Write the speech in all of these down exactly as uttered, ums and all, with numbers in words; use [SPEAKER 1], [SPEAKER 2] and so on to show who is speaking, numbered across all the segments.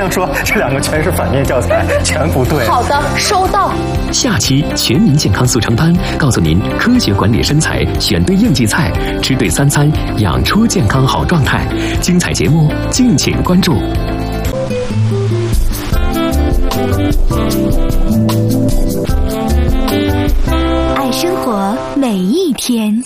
[SPEAKER 1] 生说这两个全是反面教材，全不对。
[SPEAKER 2] 好的，收到。
[SPEAKER 3] 下期全民健康速成班告诉您科学管理身材，选对应季菜，吃对三餐，养出健康好状态。精彩节目敬请关注。
[SPEAKER 4] 爱生活每一天。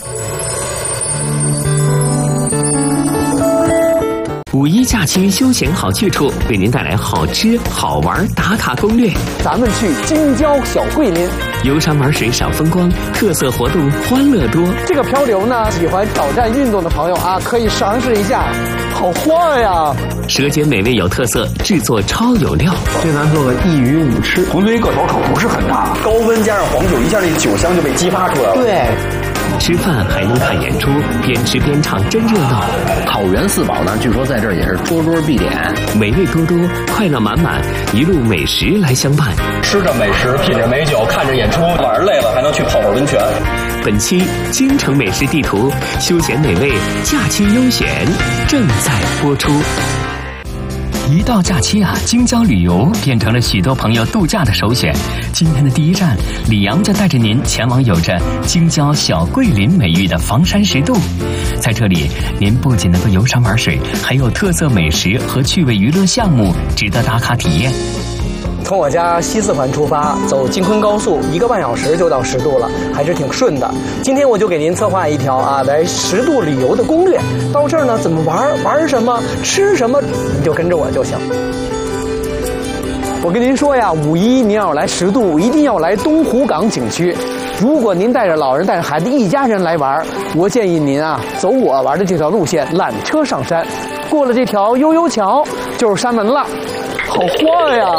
[SPEAKER 3] 五一假期休闲好去处，为您带来好吃好玩打卡攻略。
[SPEAKER 5] 咱们去京郊小桂林，
[SPEAKER 3] 游山玩水赏风光，特色活动欢乐多。
[SPEAKER 5] 这个漂流呢，喜欢挑战运动的朋友啊，可以尝试一下。好晃呀！
[SPEAKER 3] 舌尖美味有特色，制作超有料。
[SPEAKER 1] 这咱做个一鱼五吃。馄饨个头可不是很大，高温加上黄酒，一下那酒香就被激发出来了。
[SPEAKER 5] 对。
[SPEAKER 3] 吃饭还能看演出，边吃边唱真热闹。
[SPEAKER 6] 草原四宝呢，据说在这儿也是桌桌必点，
[SPEAKER 3] 美味多多，快乐满满，一路美食来相伴。
[SPEAKER 7] 吃着美食，品着美酒，看着演出，晚上累了还能去泡会温泉。
[SPEAKER 3] 本期京城美食地图，休闲美味，假期优选正在播出。一到假期啊，京郊旅游变成了许多朋友度假的首选。今天的第一站，李阳就带着您前往有着京郊小桂林美誉的房山十渡。在这里，您不仅能够游山玩水，还有特色美食和趣味娱乐项目值得打卡体验。
[SPEAKER 5] 从我家西四环出发，走京昆高速，一个半小时就到十渡了，还是挺顺的。今天我就给您策划一条啊，来十渡旅游的攻略。到这儿呢，怎么玩，玩什么，吃什么，你就跟着我就行。我跟您说呀，五一您要来十渡，一定要来东湖港景区。如果您带着老人、带着孩子一家人来玩，我建议您啊，走我玩的这条路线，缆车上山。过了这条悠悠桥，就是山门了。好晃呀！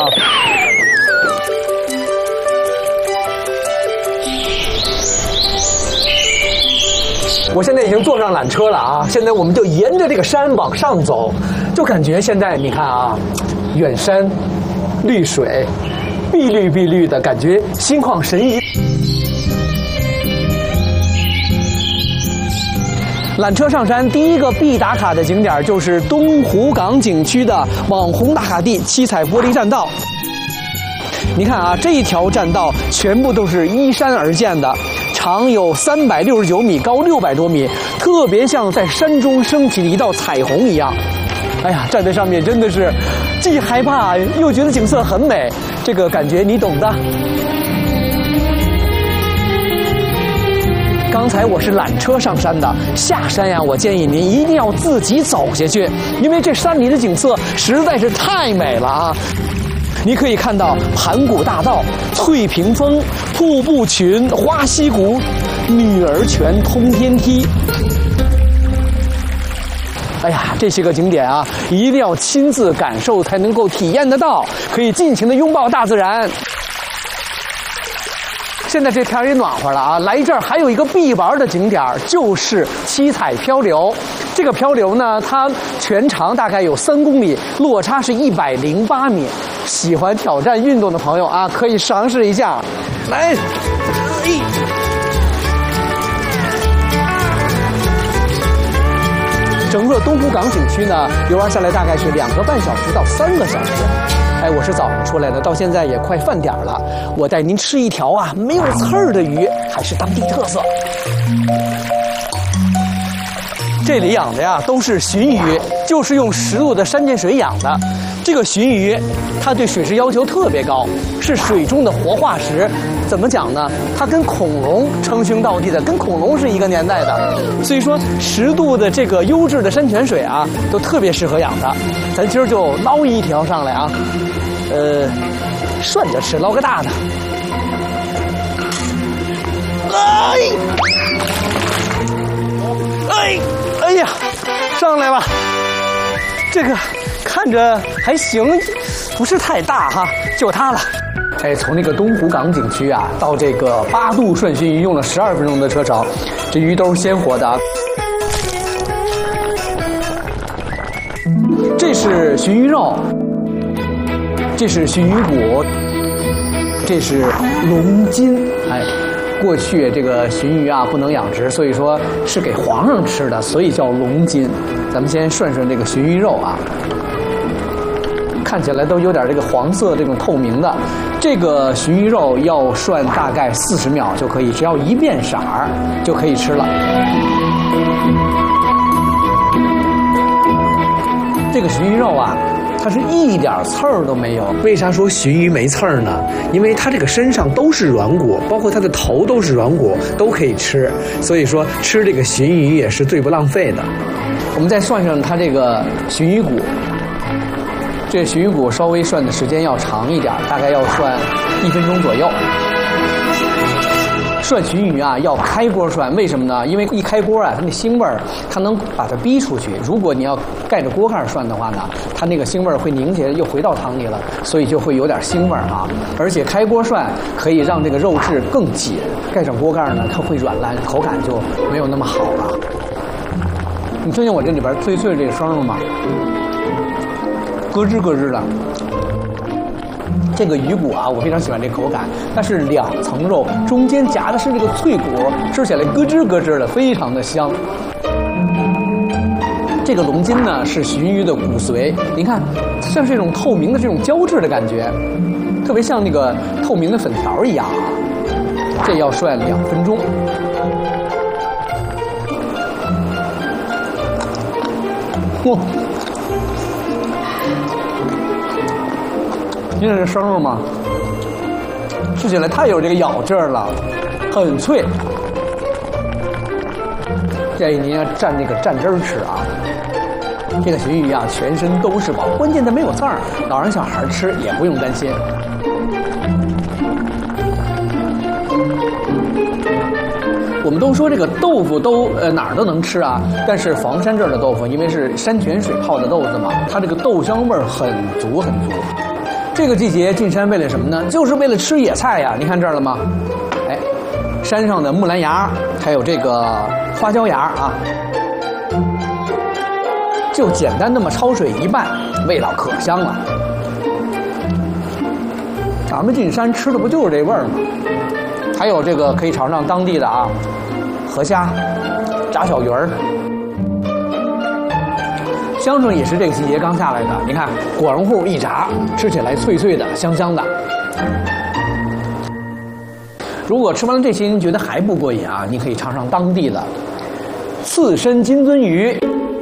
[SPEAKER 5] 我现在已经坐上缆车了啊！现在我们就沿着这个山往上走，就感觉现在你看啊，远山、绿水、碧绿碧绿的感觉，心旷神怡。缆车上山，第一个必打卡的景点就是东湖港景区的网红打卡地七彩玻璃栈道。你看啊，这一条栈道全部都是依山而建的，长有三百六十九米，高六百多米，特别像在山中升起的一道彩虹一样。哎呀，站在上面真的是既害怕又觉得景色很美，这个感觉你懂的。刚才我是缆车上山的，下山呀，我建议您一定要自己走下去，因为这山里的景色实在是太美了啊！你可以看到盘古大道、翠屏峰、瀑布群、花溪谷、女儿泉、通天梯。哎呀，这些个景点啊，一定要亲自感受才能够体验得到，可以尽情的拥抱大自然。现在这天也暖和了啊，来这儿还有一个必玩的景点，就是七彩漂流。这个漂流呢，它全长大概有三公里，落差是一百零八米。喜欢挑战运动的朋友啊，可以尝试一下。来，哎。整个东湖港景区呢，游玩下来大概是两个半小时到三个小时。哎，我是早上出来的，到现在也快饭点了。我带您吃一条啊没有刺儿的鱼，还是当地特色。这里养的呀都是鲟鱼，就是用十渡的山涧水养的。这个鲟鱼，它对水质要求特别高，是水中的活化石。怎么讲呢？它跟恐龙称兄道弟的，跟恐龙是一个年代的。所以说，十渡的这个优质的山泉水啊，都特别适合养它。咱今儿就捞一条上来啊，呃，涮着吃，捞个大的。哎，哎，哎呀，上来吧。这个看着还行，不是太大哈，就它了。哎，从那个东湖港景区啊，到这个八渡涮鲟鱼用了十二分钟的车程，这鱼都是鲜活的啊。这是鲟鱼肉，这是鲟鱼骨，这是龙筋。哎，过去这个鲟鱼啊不能养殖，所以说是给皇上吃的，所以叫龙筋。咱们先涮涮这个鲟鱼肉啊。 看起来都有点这个黄色这种透明的。这个鲟鱼肉要涮大概四十秒就可以，只要一变色儿就可以吃了。这个鲟鱼肉啊，它是一点刺儿都没有。为啥说鲟鱼没刺儿呢？因为它这个身上都是软骨，包括它的头都是软骨，都可以吃。所以说吃这个鲟鱼也是最不浪费的。我们再涮上它这个鲟鱼骨，这个鲟鱼骨稍微涮的时间要长一点，大概要涮一分钟左右。涮鲟鱼啊，要开锅涮，为什么呢？因为一开锅啊，它那腥味儿，它能把它逼出去。如果你要盖着锅盖涮的话呢，它那个腥味儿会凝结，又回到汤里了，所以就会有点腥味儿啊。而且开锅涮可以让这个肉质更紧，盖上锅盖呢，它会软烂，口感就没有那么好了。你听见我这里边脆脆这个声了吗？咯吱咯吱的。这个鱼骨啊，我非常喜欢这口感，它是两层肉，中间夹的是这个脆骨，吃起来咯吱咯吱的，非常的香。这个龙筋呢是鲟鱼的骨髓，您看，像是这种透明的这种胶质的感觉，特别像那个透明的粉条一样啊。这要涮两分钟。哇！听着这声儿吗？吃起来太有这个咬劲儿了，很脆。建议您要蘸这个蘸汁儿吃啊。这个鲟鱼啊，全身都是宝，关键它没有刺儿，老人小孩吃也不用担心。我们都说这个豆腐都呃哪儿都能吃啊，但是房山这儿的豆腐，因为是山泉水泡的豆子嘛，它这个豆香味儿很足很足。这个季节进山为了什么呢？就是为了吃野菜呀！你看这儿了吗？哎，山上的木兰芽，还有这个花椒芽啊，就简单那么焯水一拌，味道可香了。咱们进山吃的不就是这味儿吗？还有这个可以尝尝当地的啊，河虾、炸小鱼儿。香椿也是这个季节刚下来的，你看果仁户一炸，吃起来脆脆的、香香的。如果吃完了这些您觉得还不过瘾啊，你可以尝尝当地的刺身金樽鱼。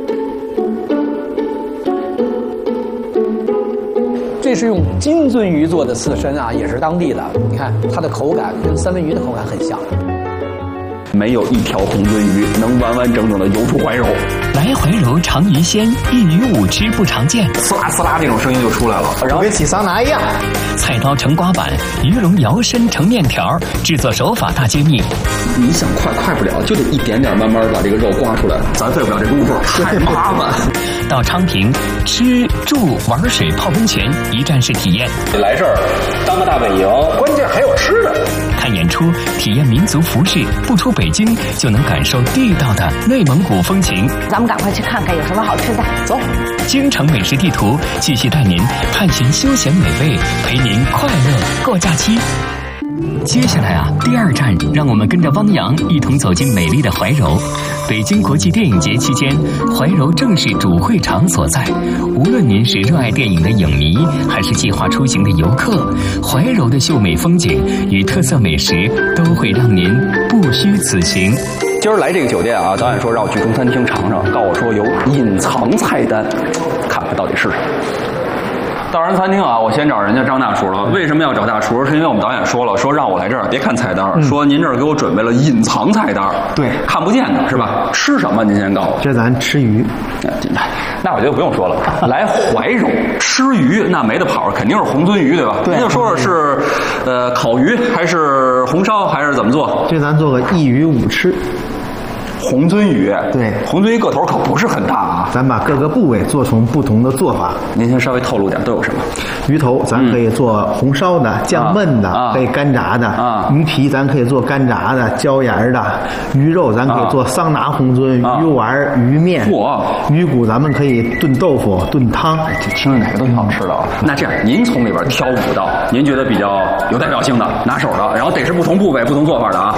[SPEAKER 5] 这是用金樽鱼做的刺身啊，也是当地的。你看它的口感跟三文鱼的口感很像。
[SPEAKER 1] 没有一条红鳟鱼能完完整整的游出怀柔。
[SPEAKER 3] 来怀柔尝鱼鲜，一鱼五吃不常见。
[SPEAKER 1] 呲啦呲啦这种声音就出来了，
[SPEAKER 5] 然后跟洗桑拿一样。
[SPEAKER 3] 菜刀成刮板，鱼龙摇身成面条，制作手法大揭秘。
[SPEAKER 1] 你想快快不了，就得一点点慢慢把这个肉刮出来，咱费不了这功夫，太麻烦。
[SPEAKER 3] 到昌平吃住玩水泡温泉一站式体验。
[SPEAKER 7] 来这儿当个大本营，
[SPEAKER 5] 关键还有吃的。
[SPEAKER 3] 看演出，体验民族服饰，不出北京就能感受地道的内蒙古风情。
[SPEAKER 2] 咱们赶快去看看有什么好吃的，走！
[SPEAKER 3] 京城美食地图继续带您探寻休闲美味，陪您快乐过假期。接下来啊，第二站，让我们跟着汪洋一同走进美丽的怀柔。北京国际电影节期间，怀柔正是主会场所在。无论您是热爱电影的影迷，还是计划出行的游客，怀柔的秀美风景与特色美食都会让您不虚此行。
[SPEAKER 1] 今儿来这个酒店啊，导演说让我去中餐厅尝尝，告诉我说有隐藏菜单，看看到底是什么。到人餐厅啊，我先找人家张大厨了。为什么要找大厨？是因为我们导演说了，说让我来这儿别看菜单，嗯、说您这儿给我准备了隐藏菜单，
[SPEAKER 8] 对，
[SPEAKER 1] 看不见的是吧？吃什么？您先告诉我。
[SPEAKER 8] 这咱吃鱼，
[SPEAKER 1] 那我觉得不用说了。来怀柔吃鱼，那没得跑，肯定是红鳟鱼，对吧？
[SPEAKER 8] 对。
[SPEAKER 1] 您就说说是，呃，烤鱼还是红烧还是怎么做？
[SPEAKER 8] 这咱做个一鱼五吃。
[SPEAKER 1] 红鳟鱼，
[SPEAKER 8] 对，
[SPEAKER 1] 红鳟鱼个头可不是很大啊。
[SPEAKER 8] 咱把各个部位做成不同的做法。
[SPEAKER 1] 您先稍微透露点都有什么？
[SPEAKER 8] 鱼头咱可以做红烧的、嗯、酱焖的、啊、被干炸的。啊，鱼皮咱可以做干炸的、椒盐的。鱼肉咱可以做桑拿红鳟、啊、鱼丸、鱼面。嚯！鱼骨咱们可以炖豆腐、炖汤。
[SPEAKER 1] 听着哪个都挺好吃的啊。那这样，您从里边挑五道，您觉得比较有代表性的、拿手的，然后得是不同部位、不同做法的啊。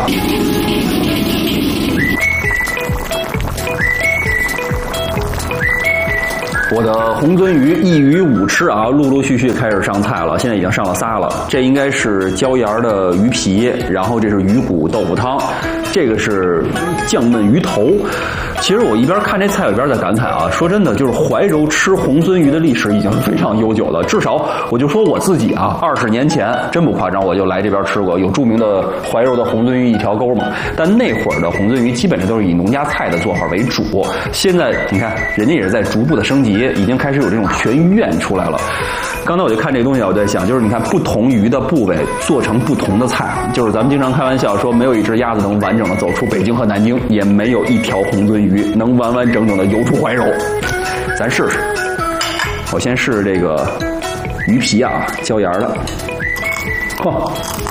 [SPEAKER 1] 我的红鳟鱼一鱼五吃啊，陆陆续续开始上菜了，现在已经上了仨了。这应该是椒盐的鱼皮，然后这是鱼骨豆腐汤，这个是酱焖鱼头。其实我一边看这菜，我一边在感慨啊，说真的，就是怀柔吃红鳟鱼的历史已经非常悠久了。至少我就说我自己啊，二十年前真不夸张，我就来这边吃过，有著名的怀柔的红鳟鱼一条沟嘛。但那会儿的红鳟鱼基本上都是以农家菜的做法为主。现在你看，人家也是在逐步的升级，已经开始有这种全鱼宴出来了。刚才我就看这东西，我在想，就是你看不同鱼的部位做成不同的菜，就是咱们经常开玩笑说，没有一只鸭子能完整的走出北京和南京，也没有一条红鳟鱼能完完整整的游出怀柔。咱试试，我先试试这个鱼皮啊，椒盐的。哦，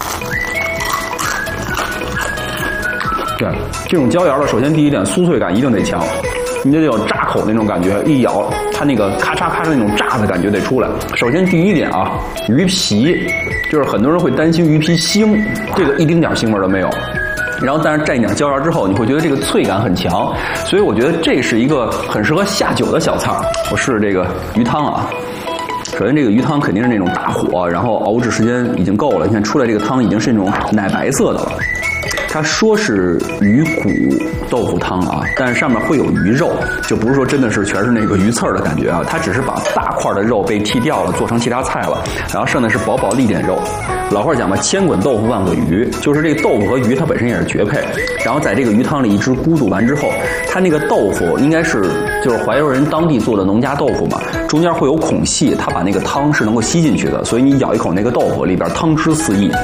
[SPEAKER 1] 对，这种椒盐的，首先第一点，酥脆感一定得强。你得有炸口那种感觉，一咬它那个咔嚓咔嚓那种炸的感觉得出来。首先第一点啊，鱼皮，就是很多人会担心鱼皮腥，这个一丁点腥味都没有。然后但是蘸一点椒盐之后，你会觉得这个脆感很强，所以我觉得这是一个很适合下酒的小菜。我试试这个鱼汤啊。首先这个鱼汤肯定是那种大火，然后熬制时间已经够了，你看出来这个汤已经是那种奶白色的了。他说是鱼骨豆腐汤啊，但是上面会有鱼肉，就不是说真的是全是那个鱼刺儿的感觉啊，它只是把大块的肉被剔掉了，做成其他菜了，然后剩的是薄薄的一点肉。老话讲嘛，千滚豆腐万个鱼，就是这个豆腐和鱼它本身也是绝配。然后在这个鱼汤里一直咕嘟完之后，它那个豆腐应该是就是怀柔人当地做的农家豆腐嘛，中间会有孔隙，它把那个汤是能够吸进去的，所以你咬一口那个豆腐里边汤汁四溢。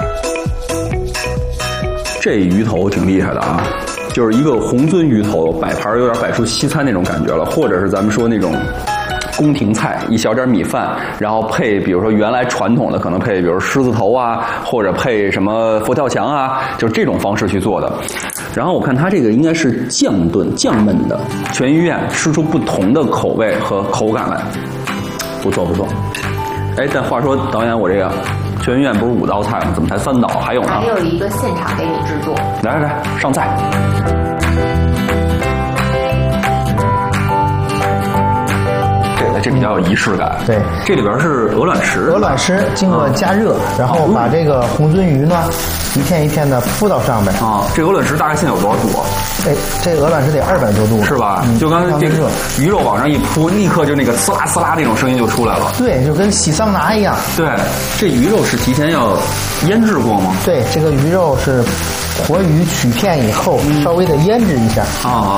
[SPEAKER 1] 这鱼头挺厉害的啊，就是一个红鳟鱼头，摆盘有点摆出西餐那种感觉了，或者是咱们说那种宫廷菜，一小点米饭，然后配比如说原来传统的可能配比如狮子头啊，或者配什么佛跳墙啊，就是这种方式去做的。然后我看它这个应该是酱炖酱焖的，全鱼宴吃出不同的口味和口感来，不错不错。哎，但话说导演，我这个全鱼宴不是五道菜吗？怎么才三道？还有呢？
[SPEAKER 2] 还有一个现场给你制作。
[SPEAKER 1] 来来来，上菜。这个这比较有仪式感。
[SPEAKER 8] 对，
[SPEAKER 1] 这里边是鹅卵石。
[SPEAKER 8] 鹅卵石经过加热，嗯、然后把这个红鳟鱼呢，一片一片的铺到上面。
[SPEAKER 1] 啊，这鹅卵石大概现在有多少度啊？
[SPEAKER 8] 哎，这鹅卵石得二百多度，
[SPEAKER 1] 是吧？
[SPEAKER 8] 嗯、
[SPEAKER 1] 就刚才这个鱼肉往上一铺，立刻就那个呲啦呲啦那种声音就出来了。
[SPEAKER 8] 对，就跟洗桑拿一样。
[SPEAKER 1] 对，这鱼肉是提前要腌制过吗？
[SPEAKER 8] 对，这个鱼肉是活鱼取片以后，嗯、稍微的腌制一下。
[SPEAKER 1] 啊。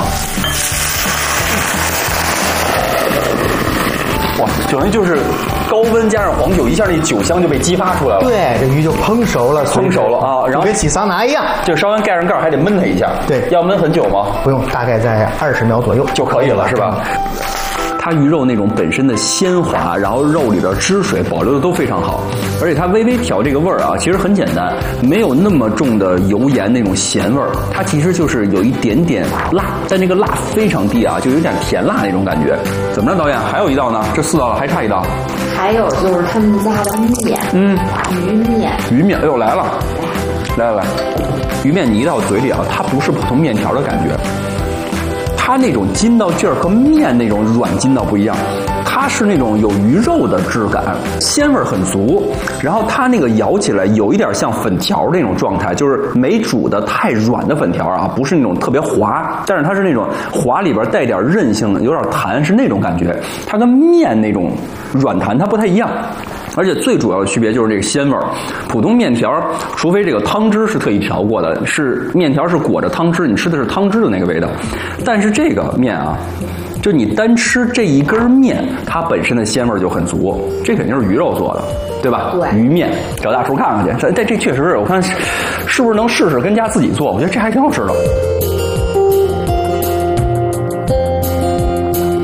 [SPEAKER 1] 哇，等于就是高温加上黄酒，一下那酒香就被激发出来了。
[SPEAKER 8] 对，这鱼就烹熟了，
[SPEAKER 1] 烹熟了啊，然后
[SPEAKER 8] 跟洗桑拿一样。
[SPEAKER 1] 就烧完盖上盖儿，还得焖它一下。
[SPEAKER 8] 对，
[SPEAKER 1] 要焖很久吗？
[SPEAKER 8] 不用，大概在二十秒左右
[SPEAKER 1] 就可以了，是吧？它鱼肉那种本身的鲜滑，然后肉里边汁水保留的都非常好，而且它微微调这个味儿啊，其实很简单，没有那么重的油盐那种咸味儿，它其实就是有一点点辣，但那个辣非常低啊，就有点甜辣那种感觉。怎么着，导演？还有一道呢？这四道了，还差一道。
[SPEAKER 2] 还有就是他们家的面，嗯，鱼面。
[SPEAKER 1] 鱼面，哎呦来了，来来来，鱼面你一到嘴里啊，它不是普通面条的感觉。它那种筋道劲儿和面那种软筋道不一样，它是那种有鱼肉的质感，鲜味很足。然后它那个咬起来有一点像粉条那种状态，就是没煮的太软的粉条啊，不是那种特别滑，但是它是那种滑里边带点韧性的，有点弹，是那种感觉。它跟面那种软弹它不太一样。而且最主要的区别就是这个鲜味儿，普通面条，除非这个汤汁是特意调过的，是面条是裹着汤汁，你吃的是汤汁的那个味道。但是这个面啊，就你单吃这一根面，它本身的鲜味就很足，这肯定是鱼肉做的，对吧？
[SPEAKER 2] 对，
[SPEAKER 1] 鱼面，找大厨看看去。这这这确实是，我看是不是能试试跟家自己做？我觉得这还挺好吃的。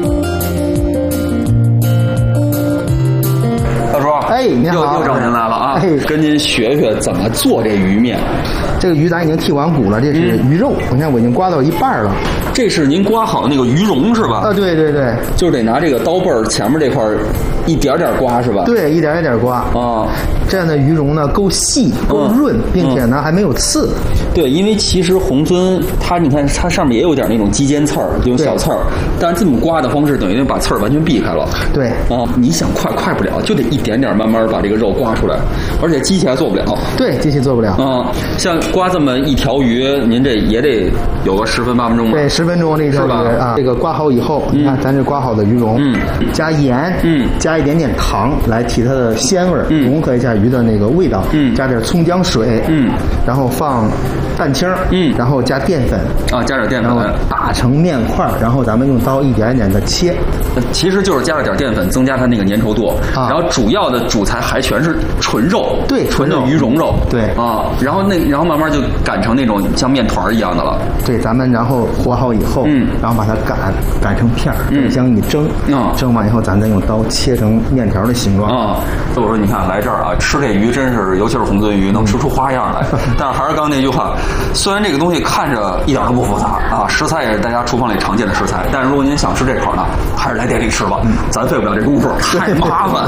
[SPEAKER 8] 哎，你好，
[SPEAKER 1] 又又找您来了啊！ 啊，跟您学学怎么做这鱼面。
[SPEAKER 8] 这个鱼咱已经剔完骨了，这是鱼肉。你看我已经刮到一半了。
[SPEAKER 1] 这是您刮好的那个鱼蓉是吧？
[SPEAKER 8] 啊，对对对，
[SPEAKER 1] 就是得拿这个刀背儿前面这块一点点刮是吧？
[SPEAKER 8] 对，一点一点刮
[SPEAKER 1] 啊。
[SPEAKER 8] 这样的鱼蓉呢够细够润，并且呢还没有刺。
[SPEAKER 1] 对，因为其实红鳟它你看它上面也有点那种肌尖刺儿，这种小刺儿，但是这么刮的方式等于把刺儿完全避开了。
[SPEAKER 8] 对
[SPEAKER 1] 啊，你想快快不了，就得一点点慢慢把这个肉刮出来，而且机器还做不了。
[SPEAKER 8] 对，机器做不了。
[SPEAKER 1] 啊，像刮这么一条鱼，您这也得有个十分八分钟吧？
[SPEAKER 8] 对，十分钟这条鱼啊，这个刮好以后，你看咱这刮好的鱼蓉，嗯，加盐，嗯，加一点点糖来提它的鲜味儿，嗯，融合一下鱼的那个味道，嗯，加点葱姜水，嗯，然后放蛋清，嗯，然后加淀粉
[SPEAKER 1] 啊，加点淀粉，
[SPEAKER 8] 打成面块，然后咱们用刀一点一点的切，
[SPEAKER 1] 其实就是加了点淀粉，增加它那个粘稠度，啊，然后主要的主材还全是纯肉，
[SPEAKER 8] 对，
[SPEAKER 1] 纯的鱼蓉肉，
[SPEAKER 8] 对
[SPEAKER 1] 啊，然后那然后慢慢就擀成那种像面团一样的了，
[SPEAKER 8] 对，咱们然后和好以后，嗯，然后把它擀擀成片儿，嗯，将一蒸，啊，蒸完以后咱再用刀切成面条的形状，
[SPEAKER 1] 啊，所以我说你看来这儿啊，吃这鱼真是，尤其是红鳟鱼，能吃出花样来。但是还是刚那句话，虽然这个东西看着一点都不复杂啊，食材也是大家厨房里常见的食材，但是如果您想吃这口呢，还是来店里吃吧，嗯，咱费不了这功夫，太麻烦。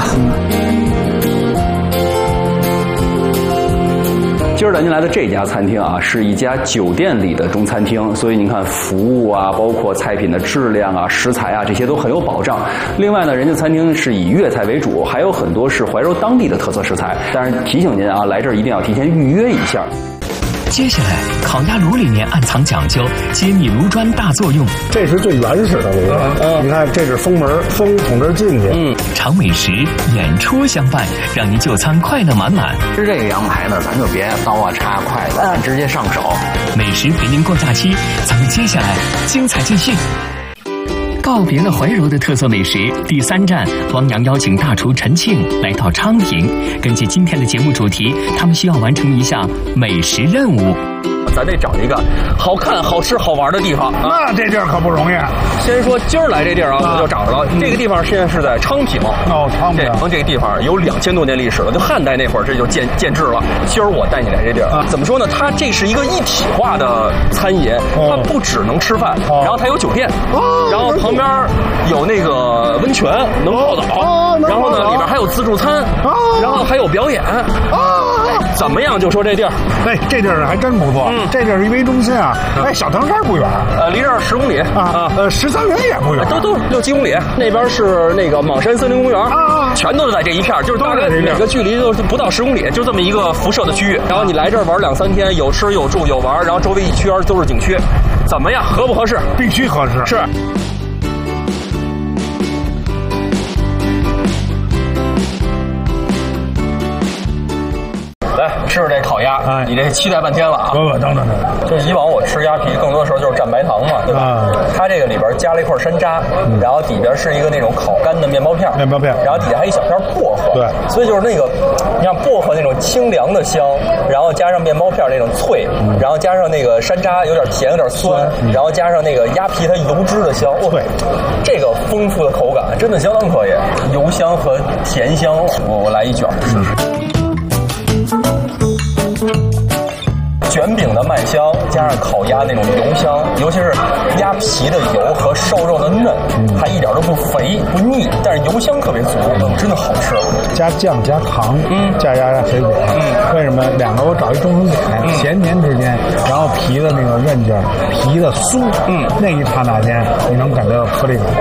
[SPEAKER 1] 今儿咱您来的这家餐厅啊，是一家酒店里的中餐厅，所以您看服务啊，包括菜品的质量啊、食材啊，这些都很有保障。另外呢，人家餐厅是以粤菜为主，还有很多是怀柔当地的特色食材。但是提醒您啊，来这儿一定要提前预约一下。
[SPEAKER 3] 接下来，烤鸭炉里面暗藏讲究，揭秘炉砖大作用。
[SPEAKER 9] 这是最原始的炉，嗯，你看这是风门，风从这儿进去。
[SPEAKER 3] 嗯，尝美食，演出相伴，让您就餐快乐满满。
[SPEAKER 6] 吃这个羊排呢，咱就别刀啊叉筷子，咱直接上手。
[SPEAKER 3] 美食陪您过假期，咱们接下来精彩继续。告别了怀柔的特色美食，第三站，汪洋邀请大厨陈庆来到昌平。根据今天的节目主题，他们需要完成一项美食任务。
[SPEAKER 7] 咱得找一个好看、好吃、好玩的地方。
[SPEAKER 9] 那这地儿可不容易。
[SPEAKER 7] 先说今儿来这地儿啊，我就找着了。这个地方现在是在昌平。
[SPEAKER 9] 哦，昌平。
[SPEAKER 7] 这这个地方有两千多年历史了，就汉代那会儿这就建建制了。今儿我带你来这地儿，怎么说呢？它这是一个一体化的餐饮，它不只能吃饭，然后它有酒店，然后旁边有那个温泉能泡澡，然后呢里边还有自助餐，然后还有表演。怎么样？就说这地儿，
[SPEAKER 9] 哎，这地儿还真不错。嗯，这地儿离为中心啊，哎，小唐山不远，
[SPEAKER 7] 呃，离这儿十公里
[SPEAKER 9] 啊，呃，十三陵也不远，
[SPEAKER 7] 都都六七公里。那边是那个莽山森林公园啊，全都是在这一片，就是大概每个距离都不到十公里，就这么一个辐射的区域。然后你来这儿玩两三天，有吃有住有玩，然后周围一圈都是景区，怎么样？合不合适？
[SPEAKER 9] 必须合适。
[SPEAKER 7] 是。来吃吃这烤鸭，哎，你这期待半天了啊！
[SPEAKER 9] 不不，等等等等，
[SPEAKER 7] 就以往我吃鸭皮，更多的时候就是蘸白糖嘛，对吧？啊、它这个里边加了一块山楂，嗯、然后底边是一个那种烤干的面包片，
[SPEAKER 9] 面包片，
[SPEAKER 7] 然后底下还一小片薄荷，
[SPEAKER 9] 对，
[SPEAKER 7] 所以就是那个，你像薄荷那种清凉的香，然后加上面包片那种脆，嗯、然后加上那个山楂有点甜有点酸，嗯、然后加上那个鸭皮它油脂的香，对、哦，这个丰富的口感真的相当可以，油香和甜香，我我来一卷试试。卷饼的麦香加上烤鸭那种油香，尤其是鸭皮的油和瘦肉的嫩，它一点都不肥不腻，但是油香特别足，真的好吃。
[SPEAKER 9] 加酱加糖，嗯，加压压水果，嗯，为什么？两个我找一中间点，嗯、咸甜之间，然后皮的那个韧劲儿，皮的酥，嗯，那一刹那间你能感觉到颗粒感。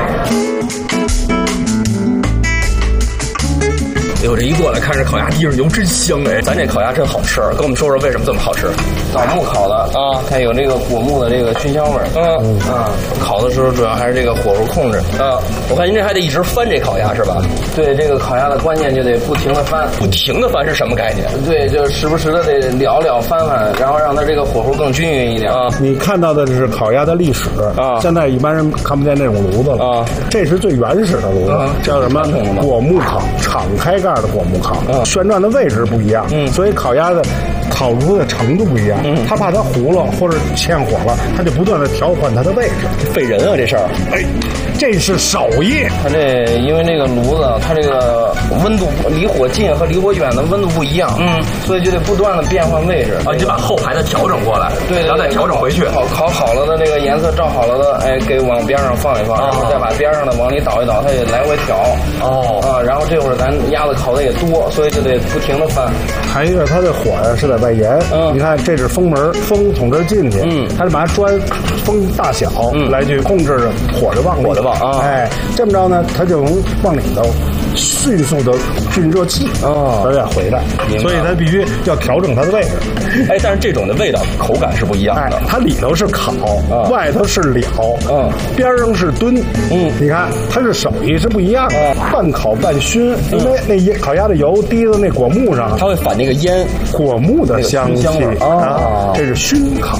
[SPEAKER 7] 哎呦，这一过来看这烤鸭地上油真香哎！咱这烤鸭真好吃，跟我们说说为什么这么好吃？枣木烤的啊，它有这个果木的这个熏香味儿。嗯啊，烤的时候主要还是这个火候控制啊。我看您这还得一直翻这烤鸭是吧？对，这个烤鸭的关键就得不停的翻，不停的翻是什么概念？对，就时不时的得燎燎翻翻，然后让它这个火候更均匀一点啊。
[SPEAKER 9] 你看到的是烤鸭的历史啊，现在一般人看不见这种炉子了啊。这是最原始的炉子，啊、叫什么？果木烤，敞开盖的果木烤，嗯，旋转的位置不一样，嗯，所以烤鸭的烤出的程度不一样。嗯，他怕它糊了或者欠火了，他就不断的调换它的位置，
[SPEAKER 7] 费人啊这事儿。
[SPEAKER 9] 哎，这是手艺。
[SPEAKER 7] 它这因为这个炉子，它这个温度离火近和离火远的温度不一样，嗯，所以就得不断的变换位置
[SPEAKER 1] 啊，你就把后排的调整过来，
[SPEAKER 7] 对，
[SPEAKER 1] 然后再调整回去。
[SPEAKER 7] 烤烤好了的这个颜色照好了的，哎，给往边上放一放，然后再把边上的往里倒一倒，它也来回调。哦啊，然后这会儿咱鸭子烤的也多，所以就得不停的翻。
[SPEAKER 9] 还有一个，它的火呀是在外沿，嗯，你看这是风门，风从这儿进去，嗯，它是拿砖风大小来去控制着火的旺力，
[SPEAKER 7] 火的旺啊，
[SPEAKER 9] 哎，这么着呢，它就能往里头迅速的进热气，哦，它再回来，所以它必须要调整它的位置。
[SPEAKER 1] 哎，但是这种的味道口感是不一样的，
[SPEAKER 9] 哎、它里头是烤，啊、外头是燎，嗯，边上是炖，嗯，你看它是手艺是不一样的，嗯、半烤半熏，因为那烤鸭的油滴到那果木上，
[SPEAKER 1] 它会反那个烟
[SPEAKER 9] 果木的香气
[SPEAKER 1] 啊，
[SPEAKER 9] 这是熏烤。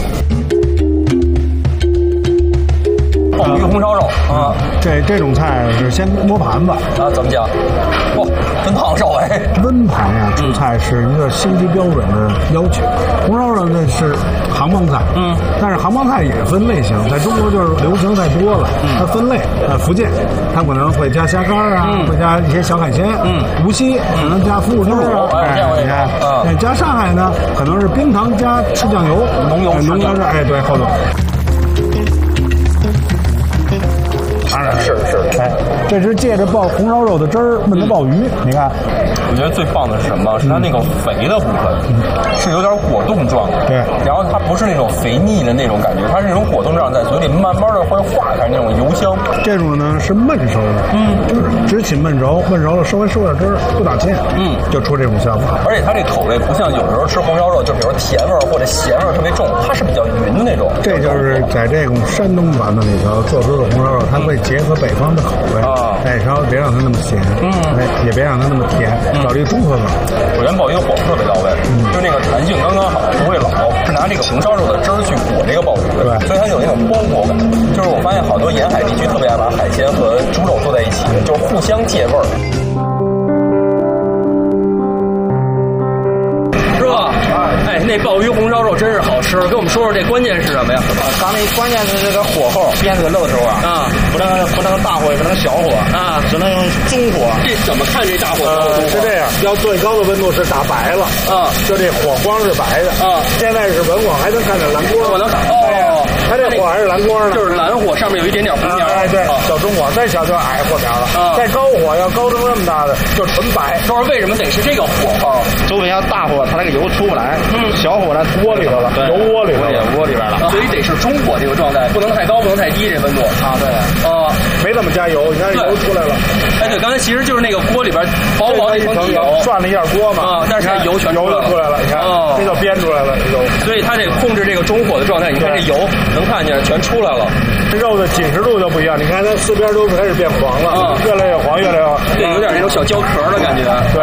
[SPEAKER 1] 鲍鱼红烧肉啊，
[SPEAKER 9] 这这种菜是先摸盘子
[SPEAKER 1] 啊，怎么讲？哇，真烫手哎！
[SPEAKER 9] 温盘呀，出菜是一个星级标准的要求。红烧肉那是杭帮菜，嗯，但是杭帮菜也分类型，在中国就是流行太多了，它分类。呃，福建它可能会加虾干啊，会加一些小海鲜，嗯，无锡可能加腐乳汁啊，哎，你看，哎，加上海呢，可能是冰糖加吃酱油，
[SPEAKER 1] 浓油
[SPEAKER 9] 浓油是，哎，对，后头。
[SPEAKER 1] 当然是是，
[SPEAKER 9] 哎，这是借着爆红烧肉的汁儿焖的鲍鱼，你看。
[SPEAKER 1] 我觉得最棒的是什么？是它那个肥的部分，是有点果冻状的。
[SPEAKER 9] 对，
[SPEAKER 1] 然后它不是那种肥腻的那种感觉，它是那种果冻状，在嘴里慢慢的会化开那种油香。
[SPEAKER 9] 这种呢是焖熟的，嗯，就是只起焖熟，焖熟了稍微收点汁儿，不打芡，嗯，就出这种效果。
[SPEAKER 1] 而且它这口味不像有时候吃红烧肉，就比如说甜味儿或者咸味儿特别重，它是比较匀的那种。
[SPEAKER 9] 这就是在这种山东版本里头做出的红烧肉，它会结合北方的口味啊，哎，稍微别让它那么咸，嗯，哎，也别让它那么甜，找这个中和感。
[SPEAKER 1] 我觉得鲍鱼的火候特别到位，嗯，就那个弹性刚刚好，不会老。是拿这个红烧肉的汁儿去裹这个鲍鱼，
[SPEAKER 9] 对，
[SPEAKER 1] 所以它有那种包裹感。就是我发现好多沿海地区特别爱把海鲜和猪肉做在一起，就是互相借味儿。是吧？哎，那鲍鱼红烧肉真是好吃。跟我们说说这关键是什么呀？
[SPEAKER 7] 刚才关键是这个火候，煸这个肉的时候啊，啊，不能不能大火，也不能小火啊，只能用中火。
[SPEAKER 1] 这怎么看这大火？
[SPEAKER 9] 呃，是这样，要最高的温度是打白了啊，就这火光是白的啊。现在是文火还能看见蓝光，
[SPEAKER 1] 我能看哦。
[SPEAKER 9] 它这火还是蓝光的，
[SPEAKER 1] 就是蓝火上面有一点点红点。
[SPEAKER 9] 哎，对，小中火，再小就矮火苗了。啊，再高火要高成这么大的，就纯白。
[SPEAKER 1] 说为什么得是这个火候？
[SPEAKER 7] 除非要大火，它那个油出不来。嗯，小火呢，锅里头了，油窝里头了，
[SPEAKER 1] 锅里边了。所以得是中火这个状态，不能太高，不能太低，这温度。
[SPEAKER 7] 啊，对。
[SPEAKER 1] 啊，
[SPEAKER 9] 没怎么加油，你看油出来了。
[SPEAKER 1] 哎，对，刚才其实就是那个锅里边薄薄的一层油，
[SPEAKER 9] 涮了一下锅嘛。
[SPEAKER 1] 啊，但是油全
[SPEAKER 9] 油出来了，你看，这就煸出来了油。
[SPEAKER 1] 所以它得控制这个中火的状态，你看这油能看见全出来了。
[SPEAKER 9] 这肉的紧实度就不一样，你看它四边都开始变黄了，啊，越来越黄，越来越黄，
[SPEAKER 1] 对，有点那种小焦壳的感觉。
[SPEAKER 9] 对。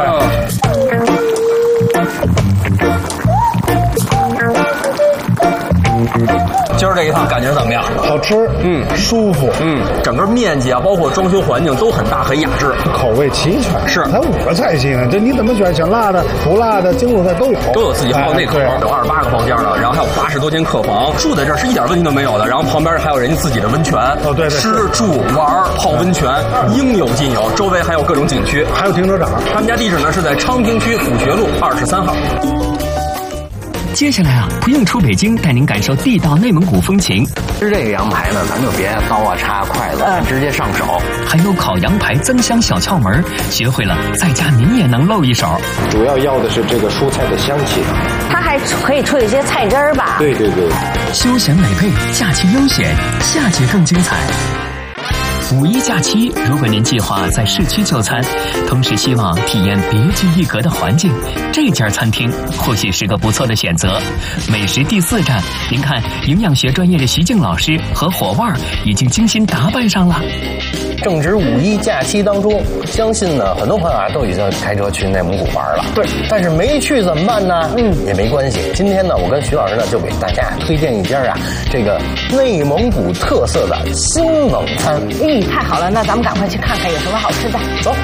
[SPEAKER 1] 今儿这一趟感觉怎么样？
[SPEAKER 9] 好吃，嗯，舒服，
[SPEAKER 1] 嗯，整个面积啊，包括装修环境都很大很雅致，
[SPEAKER 9] 口味齐全。
[SPEAKER 1] 是，
[SPEAKER 9] 它五个菜系呢，这你怎么选？想辣的、不辣的、京鲁菜都有，
[SPEAKER 1] 都有自己放内口，有二十八个包间的，然后还有八十多间客房，住在这儿是一点问题都没有的。然后旁边还有人家自己的温泉，
[SPEAKER 9] 哦对对，
[SPEAKER 1] 吃住玩泡温泉应有尽有，周围还有各种景区，
[SPEAKER 9] 还有停车场。
[SPEAKER 1] 他们家地址呢是在昌平区府学路二十三号。
[SPEAKER 3] 接下来啊，不用出北京，带您感受地道内蒙古风情。
[SPEAKER 6] 吃这个羊排呢，咱就别刀啊、叉、筷子，咱直接上手。
[SPEAKER 3] 还有烤羊排增香小窍门，学会了在家您也能露一手。
[SPEAKER 10] 主要要的是这个蔬菜的香气。
[SPEAKER 11] 它还可以出一些菜汁儿吧？
[SPEAKER 10] 对对对。
[SPEAKER 3] 休闲美味，假期悠闲，下节更精彩。五一假期，如果您计划在市区就餐，同时希望体验别具一格的环境，这家餐厅或许是个不错的选择。美食第四站，您看营养学专业的徐静老师和伙伴已经精心打扮上了。
[SPEAKER 6] 正值五一假期当中，相信呢很多朋友啊都已经开车去内蒙古玩了。对，但是没去怎么办呢？嗯，也没关系。今天呢，我跟徐老师呢就给大家推荐一家啊这个内蒙古特色的新蒙餐。
[SPEAKER 11] 嗯，太好了，那咱们赶快去看看有什么好吃的。走。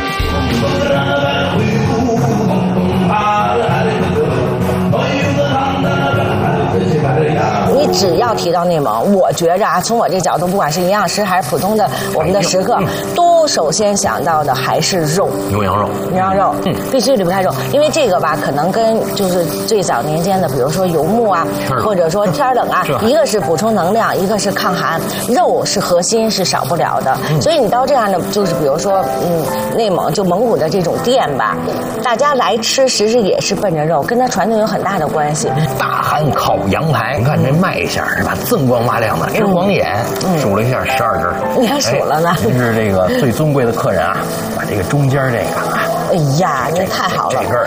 [SPEAKER 11] 要提到内蒙，我觉着啊，从我这角度，不管是营养师还是普通的我们的食客，都首先想到的还是肉，
[SPEAKER 6] 牛羊肉，
[SPEAKER 11] 牛羊肉，嗯，必须离不开肉，因为这个吧，可能跟就是最早年间的，比如说游牧啊，或者说天冷啊，一个是补充能量，一个是抗寒，肉是核心，是少不了的。所以你到这样的，就是比如说，嗯，内蒙就蒙古的这种店吧，大家来吃，实质也是奔着肉，跟它传统有很大的关系。
[SPEAKER 6] 大汉烤羊排，你看这卖相是吧？锃光瓦亮的，直晃眼。数了一下，十二只。
[SPEAKER 11] 你还数了呢？
[SPEAKER 6] 这是这个最尊贵的客人啊，把这个中间这个啊。
[SPEAKER 11] 哎呀，这太好了！
[SPEAKER 6] 这根